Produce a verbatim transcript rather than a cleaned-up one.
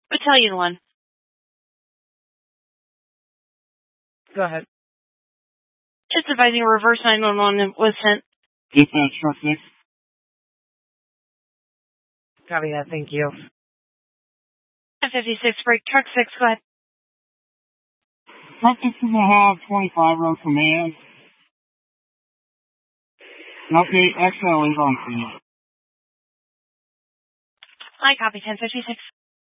Battalion one. Go ahead. Just advising a reverse nine one one was sent. Dispatch, truck six. Copy that, thank you. ten fifty-six, break, truck six, go ahead. Truck six is going to have twenty-five road command. An update, X L is on scene. I copy ten fifty-six.